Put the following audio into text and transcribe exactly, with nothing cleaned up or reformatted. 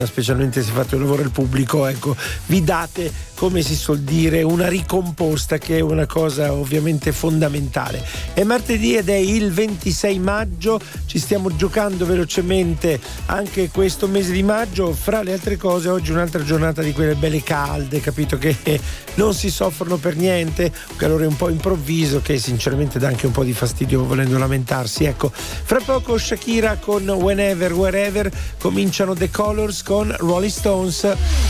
specialmente se fate un lavoro al pubblico, ecco, vi date, come si suol dire, una ricomposta, che è una cosa ovviamente fondamentale. È martedì ed è il ventisei maggio, ci stiamo giocando velocemente anche questo mese di maggio. Fra le altre cose, oggi è un'altra giornata di quelle belle calde, capito, che non si soffrono per niente, un calore un po' improvviso che sinceramente dà anche un po' di fastidio volendo lamentarsi. Ecco, fra poco Shakira con Whenever Wherever, cominciano The Colors con Rolling Stones.